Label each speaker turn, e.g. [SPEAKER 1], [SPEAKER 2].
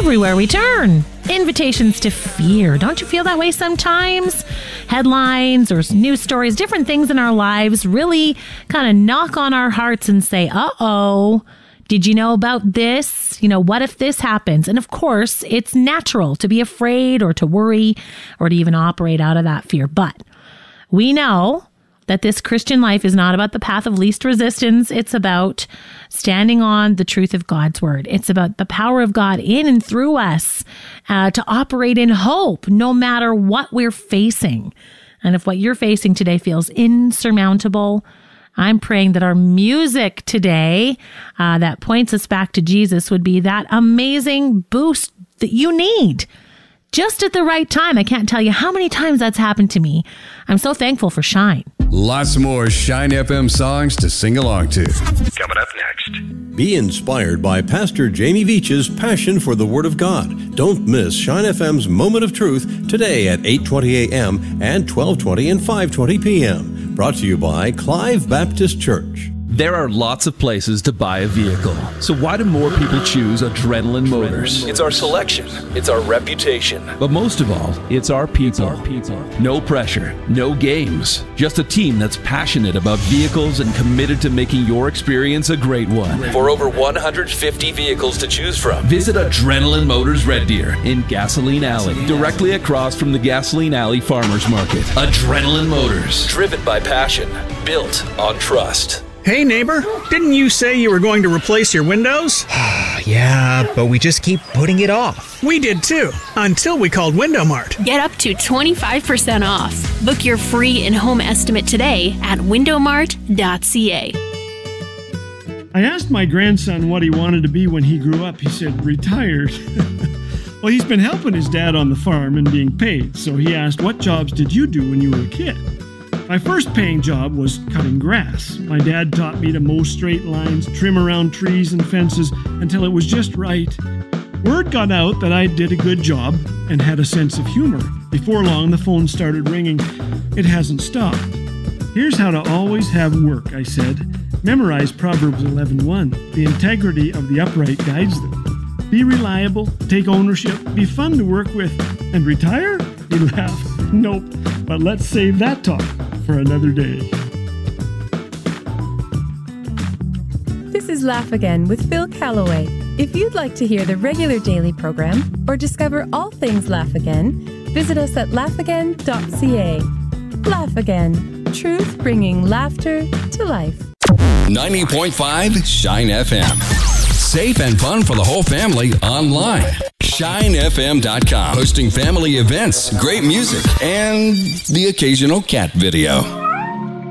[SPEAKER 1] everywhere we turn. Invitations to fear. Don't you feel that way sometimes? Headlines or news stories, different things in our lives really kind of knock on our hearts and say, uh-oh, did you know about this? What if this happens? And of course, it's natural to be afraid or to worry or to even operate out of that fear. But we know that this Christian life is not about the path of least resistance. It's about standing on the truth of God's word. It's about the power of God in and through us to operate in hope, no matter what we're facing. And if what you're facing today feels insurmountable, I'm praying that our music today that points us back to Jesus would be that amazing boost that you need just at the right time. I can't tell you how many times that's happened to me. I'm so thankful for Shine.
[SPEAKER 2] Lots more Shine FM songs to sing along to.
[SPEAKER 3] Coming up next.
[SPEAKER 4] Be inspired by Pastor Jamie Veach's passion for the Word of God. Don't miss Shine FM's Moment of Truth today at 8:20 a.m. and 12:20 and 5:20 p.m. Brought to you by Clive Baptist Church.
[SPEAKER 5] There are lots of places to buy a vehicle. So why do more people choose Adrenaline Motors?
[SPEAKER 6] It's our selection. It's our reputation.
[SPEAKER 5] But most of all, it's our people. No pressure, no games. Just a team that's passionate about vehicles and committed to making your experience a great one.
[SPEAKER 6] For over 150 vehicles to choose from,
[SPEAKER 5] visit Adrenaline Motors Red Deer in Gasoline Alley, directly across from the Gasoline Alley Farmers Market. Adrenaline Motors.
[SPEAKER 6] Driven by passion. Built on trust.
[SPEAKER 7] Hey neighbor, didn't you say you were going to replace your windows?
[SPEAKER 8] Yeah, but we just keep putting it off.
[SPEAKER 7] We did too, until we called Window Mart.
[SPEAKER 9] Get up to 25% off. Book your free in-home estimate today at windowmart.ca.
[SPEAKER 10] I asked my grandson what he wanted to be when he grew up. He said, retired. Well, he's been helping his dad on the farm and being paid. So he asked, what jobs did you do when you were a kid? My first paying job was cutting grass. My dad taught me to mow straight lines, trim around trees and fences until it was just right. Word got out that I did a good job and had a sense of humor. Before long, the phone started ringing. It hasn't stopped. Here's how to always have work, I said. Memorize Proverbs 11:1. The integrity of the upright guides them. Be reliable, take ownership, be fun to work with, and retire? He laughed. Nope, but let's save that talk for another day.
[SPEAKER 11] This is Laugh Again with Phil Callaway. If you'd like to hear the regular daily program or discover all things Laugh Again, visit us at laughagain.ca. Laugh Again, truth bringing laughter to life.
[SPEAKER 2] 90.5 Shine FM. Safe and fun for the whole family online. ShineFM.com. Hosting family events, great music, and the occasional cat video.